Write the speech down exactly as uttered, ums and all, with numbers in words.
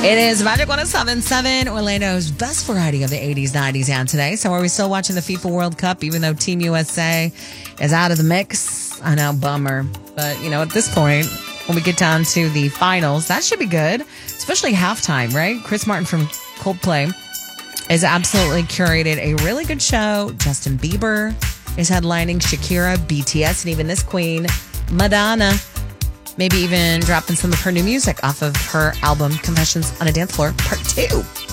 It is Magic one oh seven point seven, Orlando's best variety of the eighties, nineties, and today. So are we still watching the FIFA World Cup, even though Team U S A is out of the mix? I know, bummer. But, you know, at this point, when we get down to the finals, that should be good, especially halftime, right? Chris Martin from Coldplay has absolutely curated a really good show. Justin Bieber is headlining, Shakira, B T S, and even this queen, Madonna. Maybe even dropping some of her new music off of her album, Confessions on a Dance Floor, Part two.